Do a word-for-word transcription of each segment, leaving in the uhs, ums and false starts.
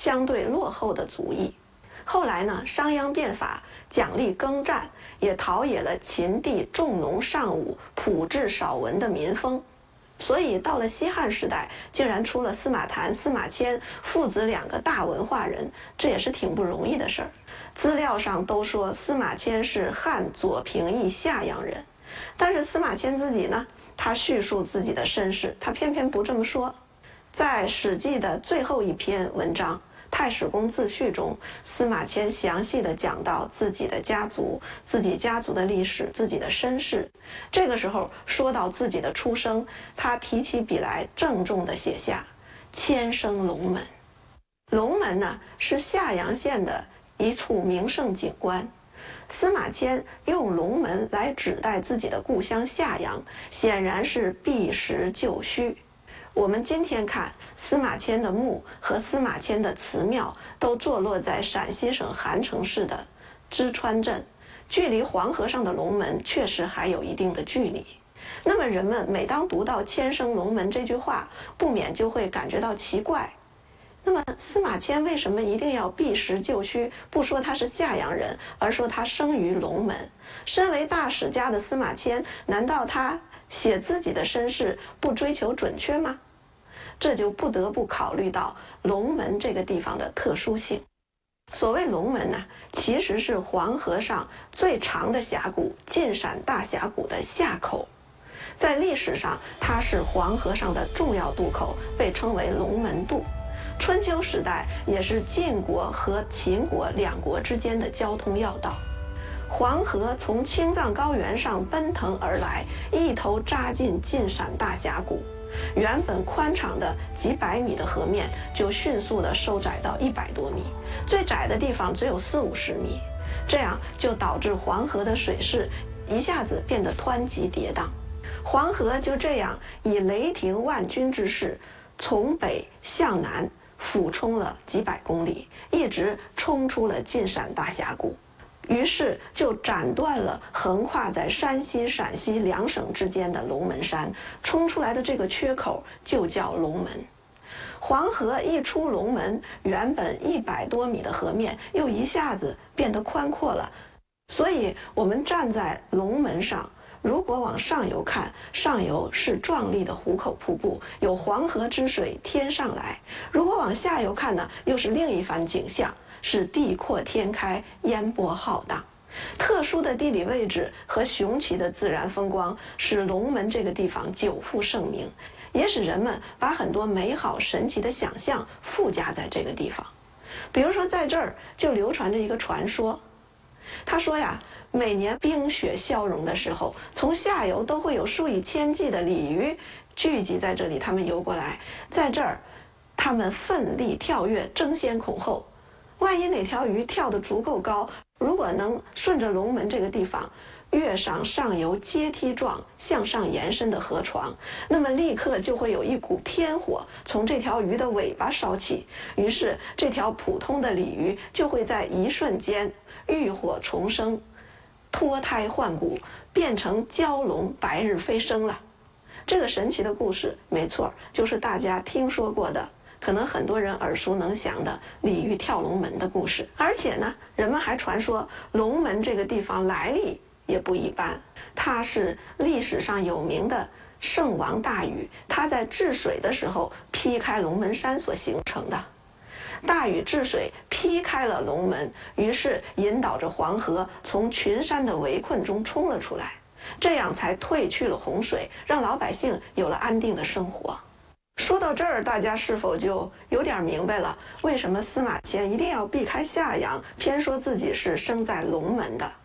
相对落后的族裔。后来呢，商鞅变法，奖励耕战，也陶冶了秦地重农尚武、朴质少文的民风。所以到了西汉时代，竟然出了司马谈、司马迁父子两个大文化人，这也是挺不容易的事儿。资料上都说司马迁是汉左平邑夏阳人，但是司马迁自己呢，他叙述自己的身世，他偏偏不这么说。在《史记》的最后一篇文章《太史公自序》中，司马迁详细地讲到自己的家族、自己家族的历史、自己的身世。这个时候说到自己的出生，他提起笔来，郑重地写下“迁生龙门”。龙门呢，是夏阳县的一处名胜景观。司马迁用龙门来指代自己的故乡夏阳，显然是避实就虚。我们今天看司马迁的墓和司马迁的祠庙都坐落在陕西省韩城市的淄川镇，距离黄河上的龙门确实还有一定的距离。那么人们每当读到“迁生龙门”这句话，不免就会感觉到奇怪。那么司马迁为什么一定要避实就虚，不说他是夏阳人，而说他生于龙门？身为大史家的司马迁，难道他写自己的身世不追求准确吗？这就不得不考虑到龙门这个地方的特殊性。所谓龙门呢，其实是黄河上最长的峡谷晋陕大峡谷的下口，在历史上它是黄河上的重要渡口，被称为龙门渡。春秋时代也是晋国和秦国两国之间的交通要道。黄河从青藏高原上奔腾而来，一头扎进晋陕大峡谷，原本宽敞的几百米的河面就迅速地收窄到一百多米，最窄的地方只有四五十米，这样就导致黄河的水势一下子变得湍急跌宕。黄河就这样以雷霆万钧之势，从北向南俯冲了几百公里，一直冲出了晋陕大峡谷。于是就斩断了横跨在山西、陕西两省之间的龙门山，冲出来的这个缺口就叫龙门。黄河一出龙门，原本一百多米的河面又一下子变得宽阔了。所以我们站在龙门上，如果往上游看，上游是壮丽的壶口瀑布，有黄河之水天上来；如果往下游看呢，又是另一番景象，是地阔天开，烟波浩荡。特殊的地理位置和雄奇的自然风光，使龙门这个地方久负盛名，也使人们把很多美好神奇的想象附加在这个地方。比如说在这儿就流传着一个传说，他说呀，每年冰雪消融的时候，从下游都会有数以千计的鲤鱼聚集在这里，他们游过来，在这儿他们奋力跳跃，争先恐后。万一哪条鱼跳得足够高，如果能顺着龙门这个地方跃上上游阶梯状向上延伸的河床，那么立刻就会有一股天火从这条鱼的尾巴烧起，于是这条普通的鲤鱼就会在一瞬间浴火重生，脱胎换骨，变成蛟龙，白日飞升了。这个神奇的故事，没错，就是大家听说过的，可能很多人耳熟能详的鲤鱼跳龙门的故事。而且呢，人们还传说龙门这个地方来历也不一般，它是历史上有名的圣王大禹，他在治水的时候劈开龙门山所形成的。大禹治水劈开了龙门，于是引导着黄河从群山的围困中冲了出来，这样才退去了洪水，让老百姓有了安定的生活。说到这儿，大家是否就有点明白了，为什么司馬遷一定要避開夏陽，偏說自己是生在龍門的？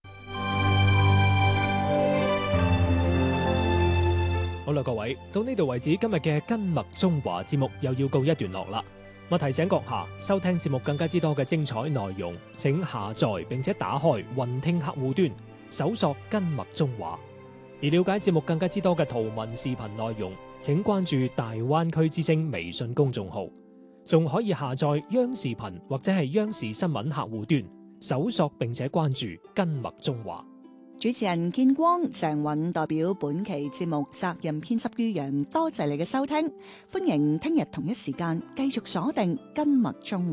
好啦，各位，到呢度為止，今日嘅根脈中華節目又要告一段落啦。我提醒閣下，收聽節目更加之多嘅精彩內容，請下載並且打開雲聽客戶端，搜索根脈中華。而了解節目更加之多嘅圖文視頻內容，請關注大灣區之聲微信公眾號，仲可以下載央視頻或者係央視新聞客戶端，搜索並且關注根脈中華。 主持人建光、鄭韻代表本期節目責任編輯于洋，多謝你嘅收聽，歡迎聽日同一時間繼續鎖定根脈中華。